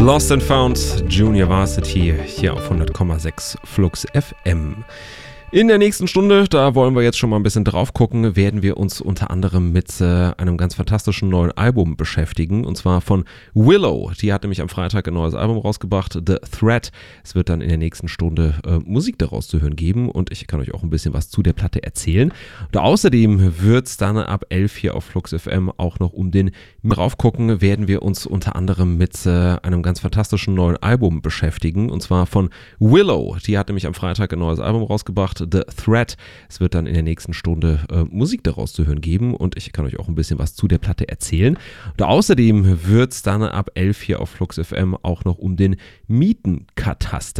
Lost and Found, Junior Varsity, hier auf 100,6 Flux FM. In der nächsten Stunde, da wollen wir jetzt schon mal ein bisschen drauf gucken, werden wir uns unter anderem mit einem ganz fantastischen neuen Album beschäftigen, und zwar von Willow. Die hat nämlich am Freitag ein neues Album rausgebracht, The Threat. Es wird dann in der nächsten Stunde Musik daraus zu hören geben, und ich kann euch auch ein bisschen was zu der Platte erzählen. Und außerdem wird es dann ab 11 hier auf Flux FM auch noch um den drauf gucken, werden wir uns unter anderem mit einem ganz fantastischen neuen Album beschäftigen, und zwar von Willow. Die hat nämlich am Freitag ein neues Album rausgebracht, The Threat. Es wird dann in der nächsten Stunde Musik daraus zu hören geben, und ich kann euch auch ein bisschen was zu der Platte erzählen. Und außerdem wird es dann ab 11 hier auf Flux FM auch noch um den Mietenkataster